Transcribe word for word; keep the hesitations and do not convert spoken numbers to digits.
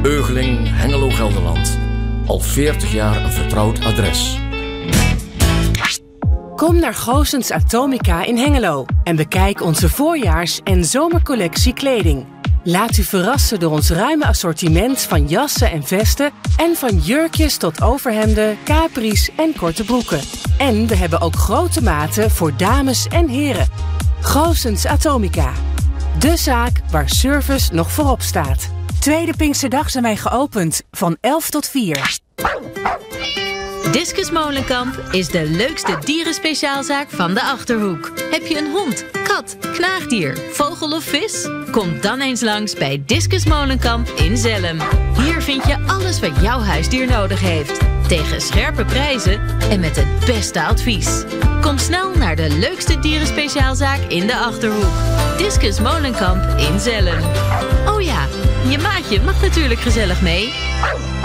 Eugeling, Hengelo, Gelderland. Al veertig jaar een vertrouwd adres. Kom naar Goossens Atomica in Hengelo en bekijk onze voorjaars- en zomercollectie kleding. Laat u verrassen door ons ruime assortiment van jassen en vesten en van jurkjes tot overhemden, capris en korte broeken. En we hebben ook grote maten voor dames en heren. Goossens Atomica. De zaak waar service nog voorop staat. Tweede Pinksterdag zijn wij geopend van elf tot vier. Discus Molenkamp is de leukste dierenspeciaalzaak van de Achterhoek. Heb je een hond, kat, knaagdier, vogel of vis? Kom dan eens langs bij Discus Molenkamp in Zelhem. Hier vind je alles wat jouw huisdier nodig heeft. Tegen scherpe prijzen en met het beste advies. Kom snel naar de leukste dierenspeciaalzaak in de Achterhoek. Discus Molenkamp in Zelhem. Oh ja, je maatje mag natuurlijk gezellig mee.